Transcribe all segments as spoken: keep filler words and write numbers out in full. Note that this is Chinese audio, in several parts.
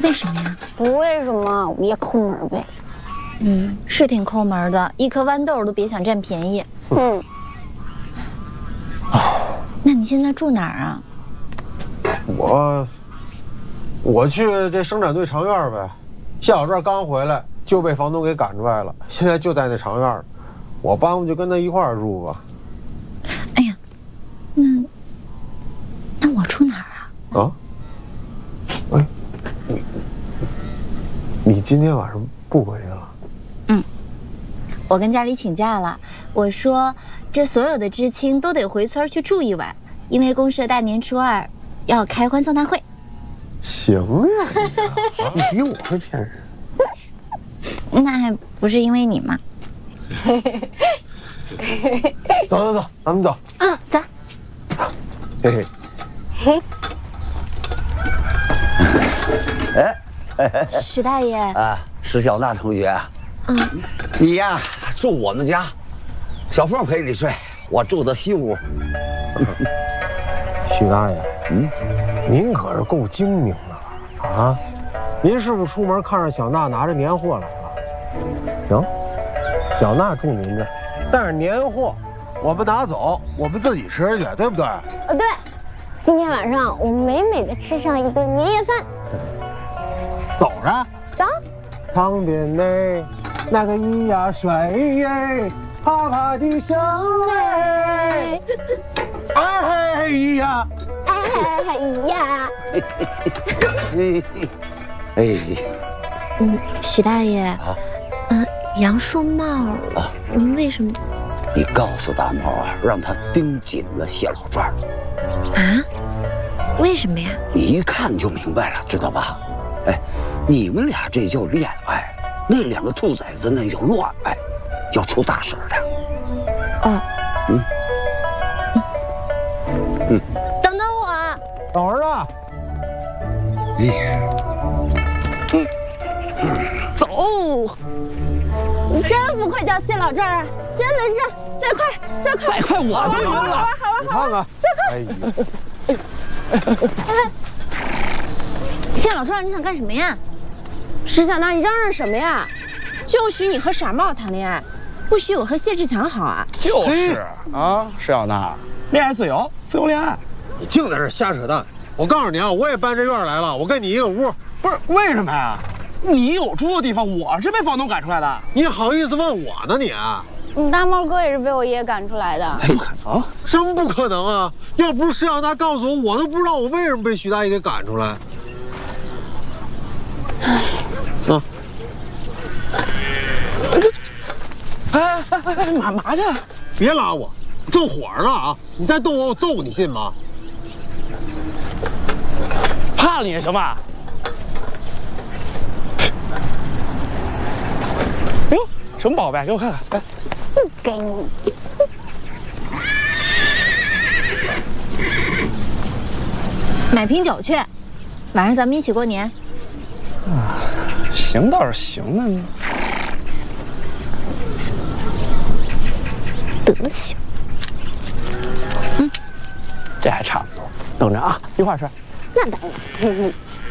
为什么呀？ 不为什么，我也抠门呗。 嗯，是挺抠门的，一颗豌豆都别想占便宜。 嗯。 那你现在住哪儿啊？ 我，我去这生产队长院呗。谢小壮刚回来就被房东给赶出来了，现在就在那长院。我帮不就跟他一块儿住吧。 哎呀，那那我住哪儿啊？ 啊？哎，你你今天晚上不回去了？ 嗯，我跟家里请假了。我说，这所有的知青都得回村去住一晚，因为公社大年初二要开欢送大会。 行呀，你比我会骗人。 那还不是因为你吗？ 走走走，咱们走。 嗯，走。 嘿嘿。 嘿。 哎， 许大爷啊，石小娜同学， 嗯， 你呀住我们家，小凤陪你睡，我住的西屋。 许大爷，嗯，您可是够精明的了啊！您是不是出门看上小娜拿着年货来了？行，小娜住您这，但是年货我们拿走，我们自己吃去，对不对？ 呃，对，今天晚上我们美美的吃上一顿年夜饭。 走着， 走。 塘边内那个咿呀水耶，啪啪的响哎，哎咿呀， 哎呀， 哎哎， 嗯，许大爷，啊，呃，杨树茂，啊，您为什么？ 你告诉大毛啊，让他盯紧了谢老转。 啊？为什么呀？ 你一看就明白了，知道吧？哎，你们俩这叫恋爱，那两个兔崽子那叫乱爱，要出大事的。 哦， 嗯， 嗯，等等我， 等会儿啊。 哎呀， 嗯，走。 你真不愧叫谢老赵啊！真的是，再快，再快， 再快我就赢了。 好玩，好玩， 你看看， 再快。哎呀， 谢老赵，你想干什么呀？ 石小娜，你嚷嚷什么呀？就许你和傻帽谈恋爱，不许我和谢志强好啊！ 就是啊，石小娜，恋爱自由，自由恋爱。 你净在这瞎扯淡！我告诉你啊，我也搬这院来了，我跟你一个屋。 不是为什么呀？你有住的地方，我是被房东赶出来的。 你好意思问我呢你？ 你大猫哥也是被我爷爷赶出来的。 不可能， 真不可能啊！要不是石小娜告诉我，我都不知道我为什么被徐大爷给赶出来。啊！ 哎哎哎哎，干嘛去？ 别拉我，正火着呢啊！你再动我，我揍你信吗？ 怕了你行吧？哎呦，什么宝贝？给我看看，来。 不给你。 买瓶酒去，晚上咱们一起过年。 啊，行倒是行呢。 德行。 嗯，这还差不多。等着啊，一块儿吃。 那当然。嗯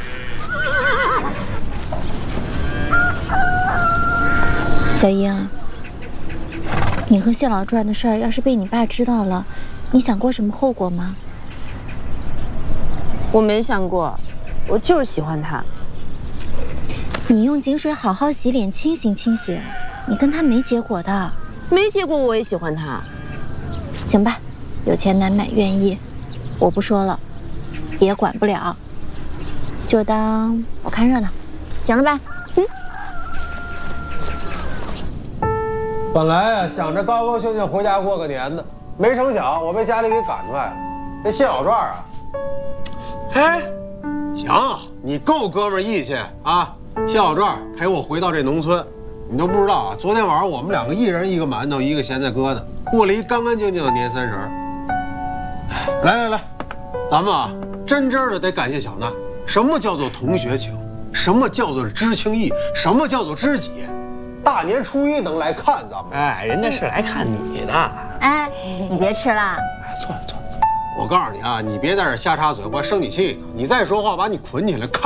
小英，你和谢老转的事儿，要是被你爸知道了，你想过什么后果吗？ 我没想过，我就是喜欢他。 你用井水好好洗脸，清醒清醒。你跟他没结果的。 没结果，我也喜欢他。 行吧，有钱难买愿意，我不说了，也管不了，就当我看热闹，行了吧？嗯。 本来啊想着高高兴兴回家过个年的，没成想我被家里给赶出来了。这谢老转啊，哎，行，你够哥们义气啊！谢老转陪我回到这农村，你都不知道啊，昨天晚上我们两个一人一个馒头，一个咸菜疙瘩，过了一干干净净的年三十。来来来，咱们啊真真的得感谢小娜。什么叫做同学情？什么叫做知情义？什么叫做知己？大年初一能来看咱们？ 哎，人家是来看你的。 哎，你别吃了。 坐坐坐。 我告诉你啊，你别在这瞎插嘴，我生你气呢。你再说话，把你捆起来看。